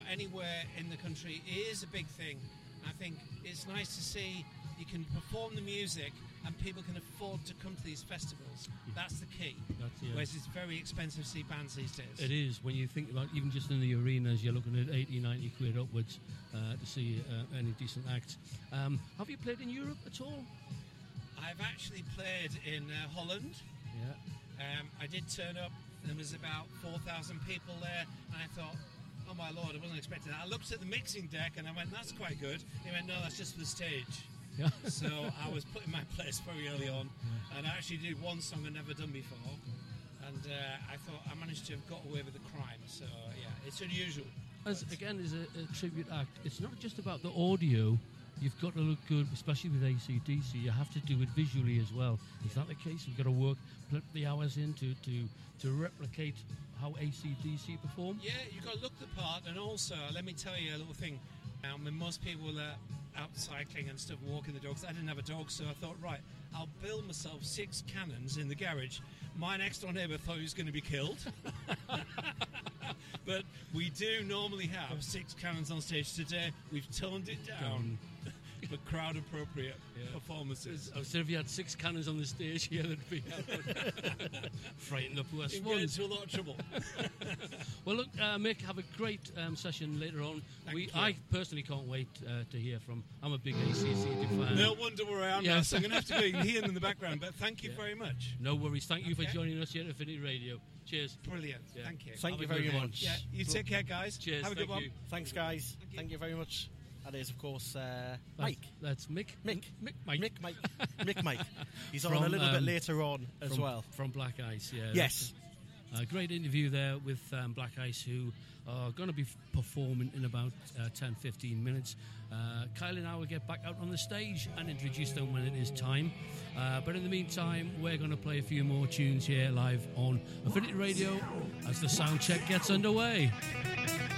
anywhere in the country is a big thing. I think it's nice to see you can perform the music and people can afford to come to these festivals. That's the key. Whereas it's very expensive to see bands these days. It is. When you think about even just in the arenas, you're looking at 80, 90 quid upwards to see any decent act. Have you played in Europe at all? I've actually played in Holland. Yeah. I did turn up. There was about 4,000 people there, and I thought, oh my lord, I wasn't expecting that. I looked at the mixing deck and I went, that's quite good. He went, no, that's just for the stage. Yeah. So I was put in my place very early on, and I actually did one song I'd never done before, and I thought I managed to have got away with the crime. So yeah, it's unusual. As a tribute act, it's not just about the audio. You've got to look good, especially with AC/DC. You have to do it visually as well. Is that the case? You've got to put the hours in to replicate how AC/DC perform? Yeah, you've got to look the part, and also, let me tell you a little thing. Most people are out cycling and stuff, walking the dogs. I didn't have a dog, so I thought, right, I'll build myself 6 cannons in the garage. My next door neighbour thought he was going to be killed. But we do normally have 6 cannons on stage. Today, we've toned it down. But crowd-appropriate performances. So if you had 6 cannons on the stage here, that'd be frighten the poor swans. You get into a lot of trouble. Well, look, Mick, have a great session later on. I personally can't wait to hear from. I'm a big AC/DC fan. No wonder where I am now, so I'm going to have to go and hear them in the background. But thank you very much. No worries. Thank you for joining us here at Affinity Radio. Cheers. Brilliant. Yeah. Thank you. Thank you very much. Yeah, you take care, guys. Cheers. Have a good one. Thanks, guys. Thank you very much. That is, of course, Mike. That's Mick. Mike. He's on a little bit later on as well. From Black Ice, yeah. Yes. A great interview there with Black Ice, who are going to be performing in about 10-15 minutes. Kyle and I will get back out on the stage and introduce them when it is time. But in the meantime, we're going to play a few more tunes here live on Affinity Radio as the sound check gets underway.